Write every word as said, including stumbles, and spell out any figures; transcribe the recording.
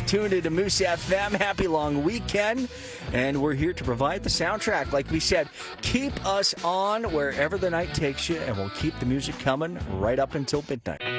tuned into Moose F M. Happy long weekend. And we're here to provide the soundtrack. Like we said, keep us on wherever the night takes you, and we'll keep the music coming right up until midnight.